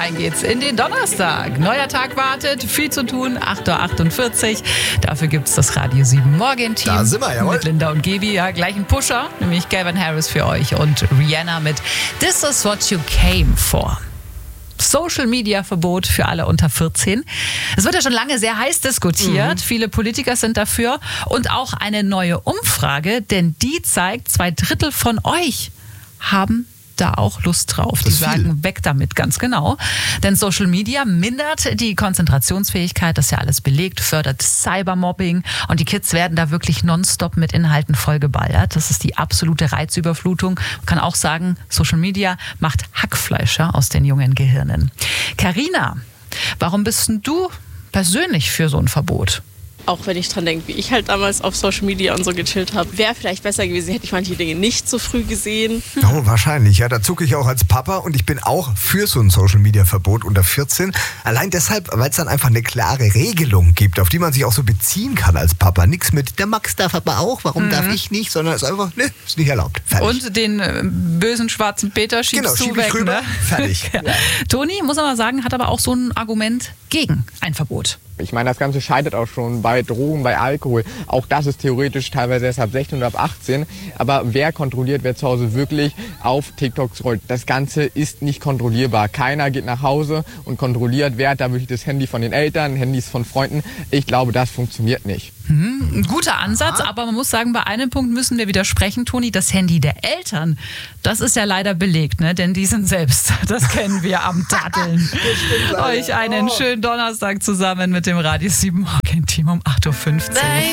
Rein geht's in den Donnerstag. Neuer Tag wartet, viel zu tun, 8.48 Uhr. Dafür gibt's das Radio 7 Morgen-Team. Da sind wir, jawohl. Mit Linda und Gaby, ja, gleich ein Pusher, nämlich Calvin Harris für euch und Rihanna mit This Is What You Came For. Social-Media-Verbot für alle unter 14. Es wird ja schon lange sehr heiß diskutiert. Viele Politiker sind dafür. Und auch eine neue Umfrage, denn die zeigt, 2/3 von euch haben da auch Lust drauf. Die sagen, weg damit, ganz genau. Denn Social Media mindert die Konzentrationsfähigkeit, das ist ja alles belegt, fördert Cybermobbing und die Kids werden da wirklich nonstop mit Inhalten vollgeballert. Das ist die absolute Reizüberflutung. Man kann auch sagen, Social Media macht Hackfleischer aus den jungen Gehirnen. Carina, warum bist denn du persönlich für so ein Verbot? Auch wenn ich dran denke, wie ich halt damals auf Social Media und so gechillt habe, wäre vielleicht besser gewesen, hätte ich manche Dinge nicht so früh gesehen. Oh, wahrscheinlich. Ja, da zucke ich auch als Papa und ich bin auch für so ein Social-Media-Verbot unter 14. Allein deshalb, weil es dann einfach eine klare Regelung gibt, auf die man sich auch so beziehen kann als Papa. Nichts mit, der Max darf aber auch, warum darf ich nicht, sondern es ist einfach, ne, ist nicht erlaubt. Fertig. Und den bösen schwarzen Peter schiebst du schieb weg, ich rüber, ne? fertig. Ja. Toni, muss man mal sagen, hat aber auch so ein Argument gegen ein Verbot. Ich meine, das Ganze scheitert auch schon bei Drogen, bei Alkohol. Auch das ist theoretisch teilweise erst ab 16 oder ab 18. Aber wer kontrolliert, wer zu Hause wirklich auf TikTok scrollt? Das Ganze ist nicht kontrollierbar. Keiner geht nach Hause und kontrolliert, wer hat da wirklich das Handy von den Eltern, Handys von Freunden. Ich glaube, das funktioniert nicht. Ein guter Ansatz, aber man muss sagen, bei einem Punkt müssen wir widersprechen, Toni. Das Handy der Eltern, das ist ja leider belegt, ne? Denn die sind selbst, das kennen wir am Datteln. Euch einen schönen Donnerstag zusammen mit dem Radio 7 Morgen Team um 8.15 Uhr.